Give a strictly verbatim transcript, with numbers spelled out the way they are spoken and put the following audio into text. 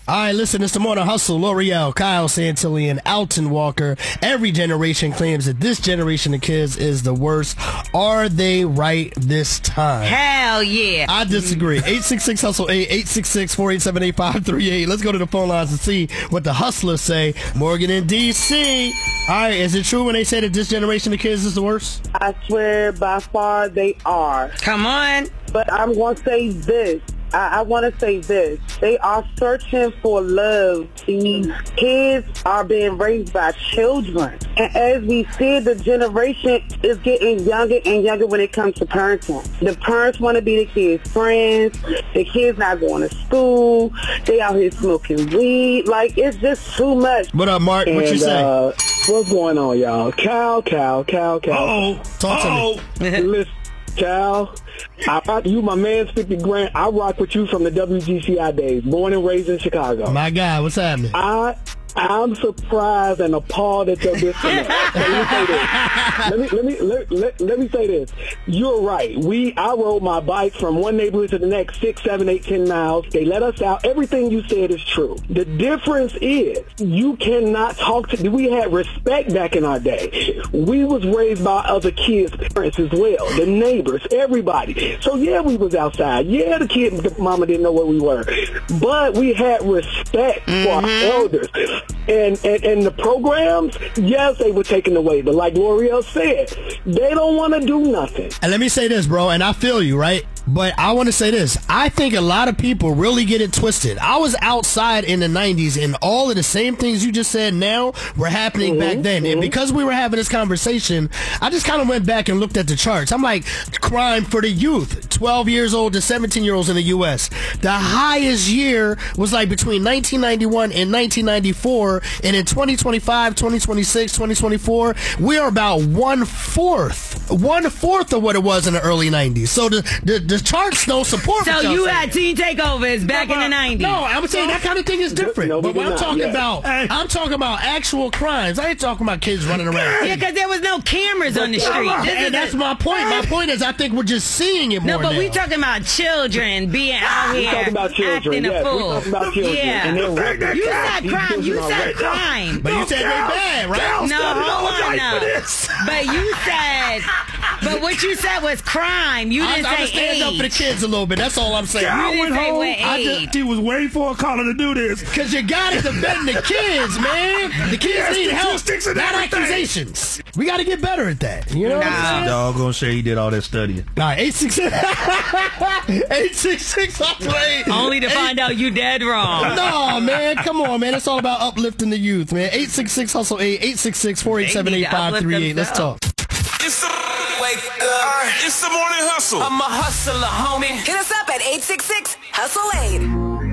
All right, listen, it's the Morning Hustle. L'Oreal, Kyle Santillan, Alton Walker. Every generation claims that this generation of kids is the worst. Are they right this time? Hell yeah. I disagree. eight six six hustle eight, eight six six, four eight seven, eight five three eight. Let's go to the phone lines and see what the hustlers say. Morgan in D C. All right, is it true when they say that this generation of kids is the worst? I swear by far they are. Come on. But I'm going to say this. I, I want to say this. They are searching for love. These kids are being raised by children. And as we see, the generation is getting younger and younger when it comes to parenting. The parents want to be the kids' friends. The kids not going to school. They out here smoking weed. Like, it's just too much. What up, Mark? What and, you say? Uh, what's going on, y'all? Cal, Cal, Cal, Cal. Uh-oh. Talk to me. Listen, Cal, I rock you, my man, fifty Grant. I rock with you from the W G C I days, born and raised in Chicago. My guy, what's happening? I, I'm surprised and appalled at your disconnect. So let me say this. Let me, let me, let, let, let me say this. You're right. We, I rode my bike from one neighborhood to the next, six, seven, eight, ten miles. They let us out. Everything you said is true. The difference is you cannot talk to, we had respect back in our day. We was raised by other kids' parents as well, the neighbors, everybody. So yeah, we was outside. Yeah, the kid, the mama didn't know where we were. But we had respect mm-hmm. for our elders. And, and and the programs, yes, they were taken away. But like L'Oreal said, they don't want to do nothing. And let me say this, bro, and I feel you, right? But I want to say this. I think a lot of people really get it twisted. I was outside in the nineties, and all of the same things you just said now were happening mm-hmm, back then. Mm-hmm. And because we were having this conversation, I just kind of went back and looked at the charts. I'm like, crime for the youth, twelve years old to seventeen-year-olds in the U S. The highest year was like between nineteen ninety-one and nineteen ninety-four. And in twenty twenty-five, twenty twenty-six, twenty twenty-four, we are about one-fourth. One-fourth of what it was in the early nineties. So the, the, the charts don't support So what y'all you saying. had teen takeovers back no, in the nineties. No, I'm saying that kind of thing is different. No, but what I'm not, talking yeah. about, I'm talking about actual crimes. I ain't talking about kids running around. Yeah, because there was no cameras on the street. This And is that's a, my point. My point is I think we're just seeing it more No, but now. we talking about children being out We're here talking about children, acting yes. a We're fool. talking about children. Yeah. And then You said these crime. children You are said right. crime. But you said they bad, right? No, hold on now. But you said, but what you said was crime. You I, didn't I'm say gonna stand age. up for the kids a little bit. That's all I'm saying. You didn't say what I age. just, he was waiting for a caller to do this. Because you got to defend the kids, man. The kids Yes, need help, statistics and not everything. accusations. We got to get better at that. You know what I'm saying? Dog gonna say he did all that studying. All right, eight six six, eight six six, Only to find out you dead wrong. No, man, come on, man. It's all about uplifting the youth, man. eight six six hustle eight, eight six six, four eight seven, eight five three eight. Let's talk. It's the, wake up. It's the Morning Hustle. I'm a hustler, homie. Hit us up at eight six six hustle eight.